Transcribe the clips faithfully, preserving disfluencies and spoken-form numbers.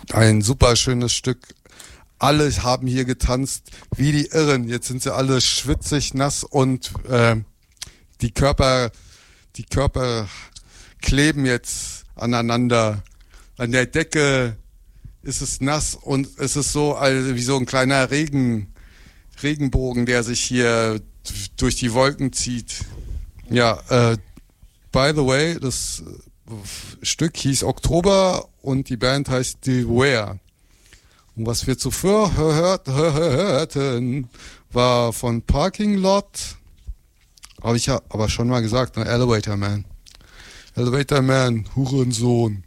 Ein super schönes Stück. Alle haben hier getanzt wie die Irren. Jetzt sind sie alle schwitzig, nass und äh, die Körper, die Körper kleben jetzt aneinander. An der Decke ist es nass und es ist so also wie so ein kleiner Regen, Regenbogen, der sich hier durch die Wolken zieht. Ja, äh, by the way, das Stück hieß Oktober und die Band heißt Beware. Und was wir zuvor hört, hörten, war von Parking Lot, habe ich ja aber schon mal gesagt, ne? Elevator Man. Elevator Man, Hurensohn.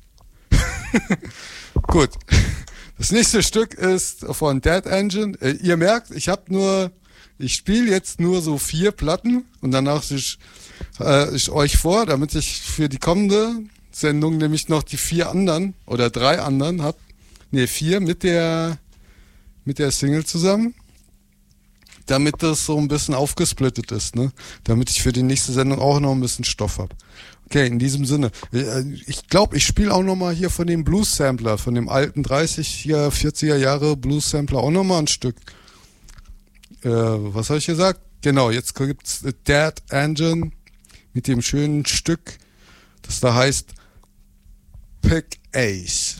Gut. Das nächste Stück ist von Dead Engine. Äh, ihr merkt, ich habe nur, ich spiele jetzt nur so vier Platten und danach ich, äh, ich euch vor, damit ich für die kommende Sendung nämlich noch die vier anderen oder drei anderen hab. Ne, vier mit der mit der Single zusammen, damit das so ein bisschen aufgesplittet ist, ne? Damit ich für die nächste Sendung auch noch ein bisschen Stoff hab. Okay, in diesem Sinne. Ich glaube, ich spiele auch noch mal hier von dem Blues-Sampler, von dem alten dreißiger, vierziger Jahre Blues-Sampler auch noch mal ein Stück. Äh, was habe ich gesagt? Genau, jetzt gibt's Dead Engine mit dem schönen Stück, das da heißt Pick Ace.